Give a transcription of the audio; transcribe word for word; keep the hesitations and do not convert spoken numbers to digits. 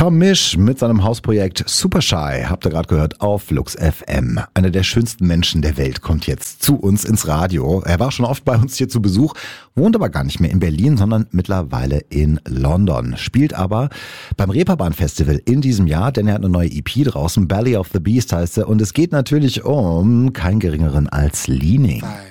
Tom Misch mit seinem Hausprojekt Super Shy, habt ihr gerade gehört, auf Flux F M. Einer der schönsten Menschen der Welt kommt jetzt zu uns ins Radio. Er war schon oft bei uns hier zu Besuch, wohnt aber gar nicht mehr in Berlin, sondern mittlerweile in London. Spielt aber beim Reeperbahn Festival in diesem Jahr, denn er hat eine neue E P draußen, Belly of the Beast heißt er. Und es geht natürlich um keinen geringeren als Leaning.